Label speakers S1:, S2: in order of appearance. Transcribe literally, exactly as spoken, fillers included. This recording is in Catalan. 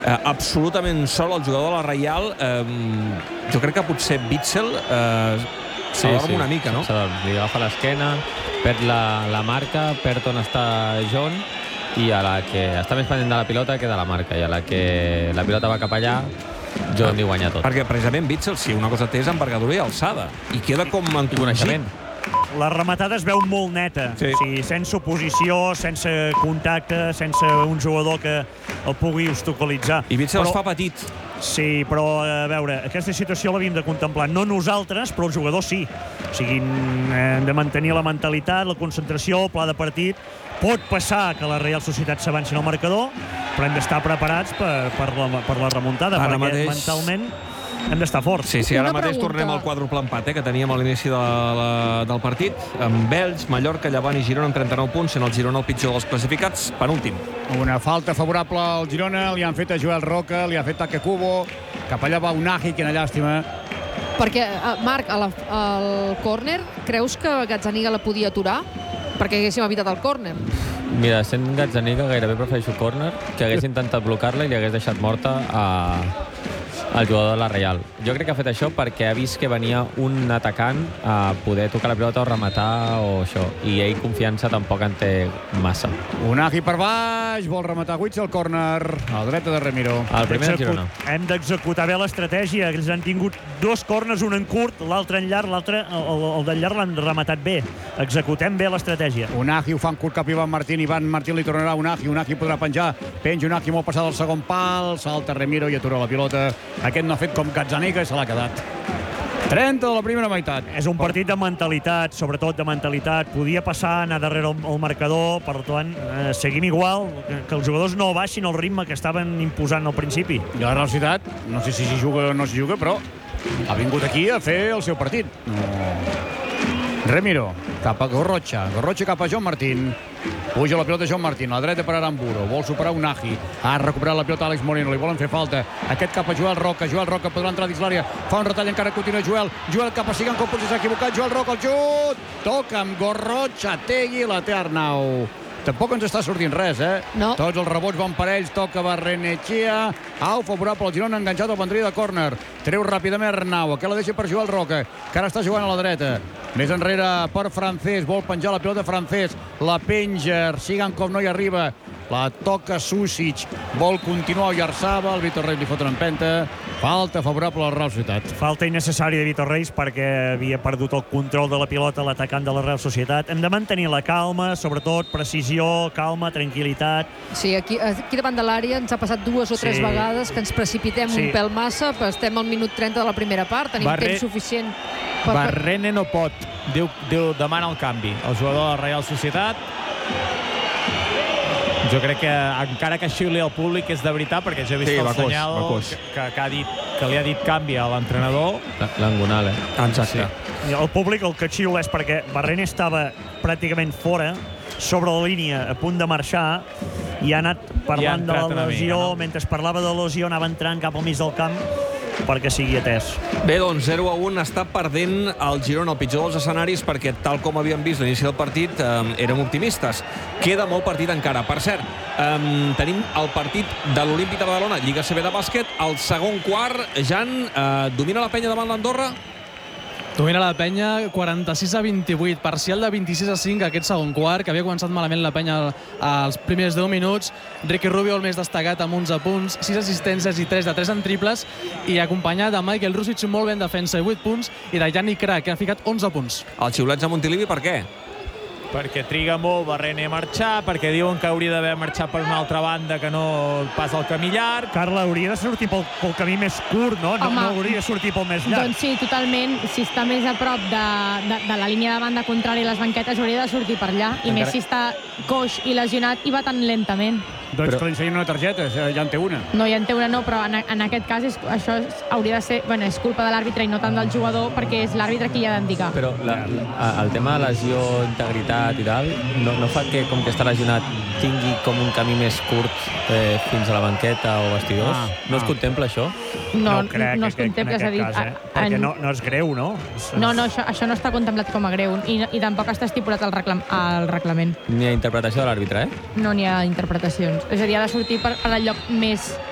S1: Eh, absolutament sol el jugador de la Reial. Eh, jo crec que potser Witsel eh,
S2: sí,
S1: s'adorm
S2: sí,
S1: una mica, no?
S2: S'adorm, li agafa l'esquena, perd la, la marca, perd on està John, i a la que està més pendent de la pilota que de la marca, i a la que la pilota va cap allà, John li guanya tot.
S1: Perquè precisament Witsel, si una cosa té, és envergadura i alçada, i queda com en
S2: coneixement.
S3: La rematada es veu molt neta,
S1: sí.
S3: O sigui, sense oposició, sense contacte, sense un jugador que el pugui obstaculitzar.
S1: I Witsel es fa petit.
S3: Sí, però, a veure, aquesta situació l'havíem de contemplar. No nosaltres, però els jugadors sí. O sigui, hem de mantenir la mentalitat, la concentració, el pla de partit. Pot passar que la Reial Societat s'avanci en el marcador, però hem d'estar preparats per, per, la, per la remuntada,
S1: ara
S3: perquè
S1: mateix...
S3: mentalment hem d'estar forts.
S1: Sí, sí, ara
S4: Una
S1: mateix
S4: pregunta.
S1: tornem al quàdruple empat eh, que teníem a l'inici de la, del partit, amb Elx, Mallorca, Llevant i Girona amb trenta-nou punts, sent el Girona el pitjor dels classificats, penúltim.
S5: Una falta favorable al Girona, li han fet a Joel Roca, li ha fet Take Kubo, cap allà va Unagi, quina llàstima.
S4: Perquè, eh, Marc, a la, al córner, creus que Gazzaniga la podia aturar? Perquè haguéssim evitat el córner.
S2: Mira, sent Gazzaniga gairebé prefereixo córner, que hagués intentat blocar-la i li hagués deixat morta a... el jugador de la Reial. Jo crec que ha fet això perquè ha vist que venia un atacant a poder tocar la pilota o rematar o això, i ell confiança tampoc en té massa.
S5: Unagi per baix, vol rematar Witsel, el córner a la dreta de Remiro.
S2: El primer del Girona.
S3: Hem d'executar bé l'estratègia. Ells han tingut dos córners, un en curt, l'altre en llarg, l'altre, el, el del llarg l'han rematat bé. Executem bé l'estratègia.
S5: Unagi ho fa en curt cap Ivan Martín, Ivan Martín li tornarà a Unagi, Unagi podrà penjar, penja Unagi molt passat al segon pal, salta Remiro i atura la pilota. Aquest no ha fet com Gazzaniga i se l'ha quedat. trenta de la primera meitat.
S3: És un partit de mentalitat, sobretot de mentalitat. Podia passar, anar darrere el, el marcador, per tant, eh, seguim igual, que, que els jugadors no baixin el ritme que estaven imposant al principi.
S5: I la Real Societat, no sé si s'hi juga o no s'hi juga, però ha vingut aquí a fer el seu partit. No. Remiro, cap a Gorrocha, Gorrocha cap a Joan Martín. Puja la pilota Joan Martín, a la dreta per Aramburo, vol superar Unagi, ha recuperat la pilota Àlex Moreno, li volen fer falta, aquest cap a Joel Roca, Joel Roca podrà entrar dins l'àrea, fa un retall, encara continua Joel, Joel cap a Sigan, com potser s'ha equivocat, Joel Roca, el xut, toca amb Gorrocha, Tegui, la té Arnau. Tampoc ens està sortint res, eh?
S4: No.
S5: Tots els rebots van per ells, toca Barrenetxea, au, favorable al Girona, enganxat al banderí de córner, treu ràpidament Arnau, que la deixa per Joel Roca, que ara està jugant a la dreta. Més enrere per Francés, vol penjar la pilota Francés, la penja, Sigan com no hi arriba, la toca Susic, vol continuar Oyarzabal, el Víctor Reis li fot una empenta, falta favorable a la Real Societat.
S3: Falta innecessària de Víctor Reis perquè havia perdut el control de la pilota l'atacant de la Real Societat. Hem de mantenir la calma, sobretot precisió, calma, tranquil·litat.
S4: Sí, aquí, aquí davant de l'àrea ens ha passat dues o tres
S3: Sí.
S4: vegades que ens precipitem
S3: Sí.
S4: un pèl massa, però estem al minut trenta de la primera part, tenim
S6: Barre-
S4: temps suficient. Per...
S6: Barrene no pot, diu, diu, demana el canvi. El jugador de la Real Societat. Jo crec que encara que xiuli el públic és de veritat, perquè jo he vist
S1: Sí,
S6: el
S1: va coix,
S6: senyal
S1: va coix.
S6: que, que, ha dit, que li ha dit canvi a l'entrenador.
S2: L'engonal, eh?
S1: Exacte.
S3: I el públic el que xiula és perquè Barrene estava pràcticament fora, sobre la línia, a punt de marxar, i ha anat parlant de
S6: entrat una
S3: la
S6: mica,
S3: lesió,
S6: no?
S3: mentre parlava de la lesió anava entrant cap al mig del camp perquè sigui atès.
S1: Bé, doncs, zero a un està perdent el Girona, el pitjor dels escenaris, perquè, tal com havíem vist l'inici del partit, eh, érem optimistes. Queda molt partit encara. Per cert, eh, tenim el partit de l'Olímpic de Badalona, Lliga C B de bàsquet, el segon quart. Jan, eh, domina la penya davant l'Andorra?
S7: Domina la penya quaranta-sis a vint-i-vuit, parcial de vint-i-sis a cinc aquest segon quart, que havia començat malament la penya als primers deu minuts. Ricky Rubio el més destacat amb onze punts, sis assistències i tres de tres en triples, i acompanyat de Michael Rusic molt ben defensa i vuit punts, i de Yannick Kra, que ha ficat onze punts.
S1: Els xiulets a Montilivi, per què?
S6: Perquè triga molt Barrene a marxar, perquè diuen que hauria d'haver marxat per una altra banda que no pas el camí llarg.
S3: Carla, hauria de sortir pel, pel camí més curt, no? No,
S8: Home,
S3: no hauria de sortir pel més llarg.
S8: Doncs sí, totalment. Si està més a prop de, de, de la línia de banda contrària i les banquetes, hauria de sortir per allà. I
S5: Encara...
S8: més si està coix i lesionat i va tan lentament.
S5: Doncs
S2: Però-
S5: que li ensenyen una targeta, ja en té una.
S8: No, ja en té una no, però en, en aquest cas és, això és, hauria de ser... Bueno, és culpa de l'àrbitre i no tant del jugador, perquè és l'àrbitre qui hi ha d'indicar.
S2: Però la, la, el tema de lesió, integritat i tal, no, no fa que, com que està lesionat, tingui com un camí més curt eh, fins a la banqueta o vestidors?
S3: Ah,
S2: no es
S3: ah.
S2: contempla això?
S8: No,
S3: ho crec,
S8: no es
S3: que-
S8: contempla,
S3: en
S8: és a dir...
S3: aquest cas, eh?
S8: a-
S3: Perquè
S8: en-
S3: no, no és greu, no?
S8: No, no, això, això no està contemplat com a greu i, i tampoc està estipulat al, reclam, al reglament.
S2: Ni a interpretació de l'àrbitre, eh?
S8: No n'hi ha interpretacions. És a dir, ha de sortir per, per al lloc més